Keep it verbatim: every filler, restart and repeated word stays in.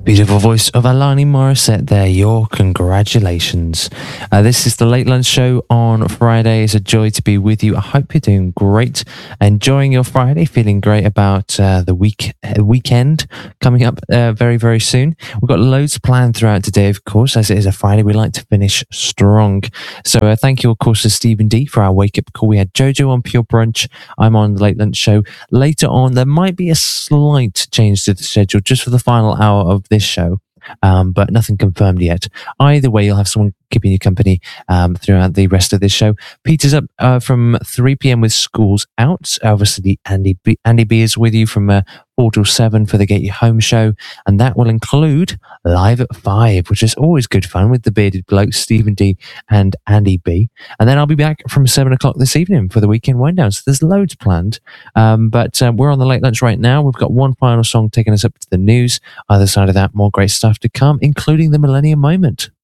Beautiful voice of Alani Morissette there. Your congratulations. Uh, this is the Late Lunch Show on Friday. It's a joy to be with you. I hope you're doing great, enjoying your Friday, feeling great about uh, the week uh, weekend coming up uh, very, very soon. We've got loads planned throughout today, of course. As it is a Friday, we like to finish strong. So uh, thank you, of course, to Stephen D for our wake-up call. We had Jojo on Pure Brunch. I'm on the Late Lunch Show. Later on, there might be a slight change to the schedule just for the final hour of this show, um, but nothing confirmed yet. Either way, you'll have someone keeping you company um, throughout the rest of this show. Peter's up uh, from three p.m. with Schools Out. Obviously, Andy B, Andy B is with you from uh, four till seven for the Get You Home show, and that will include Live at five, which is always good fun with the bearded blokes, Stephen D and Andy B. And then I'll be back from seven o'clock this evening for the weekend wind down. So there's loads planned, um, but um, we're on the late lunch right now. We've got one final song taking us up to the news. Either side of that, more great stuff to come, including the Millennium Moment.